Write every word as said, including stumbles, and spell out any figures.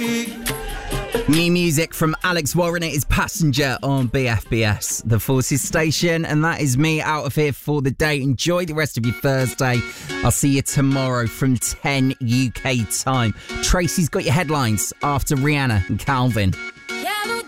New music from Alex Warren. It is Passenger on B F B S, the Forces station. And that is me out of here for the day. Enjoy the rest of your Thursday. I'll see you tomorrow from ten U K time. Tracy's got your headlines after Rihanna and Calvin.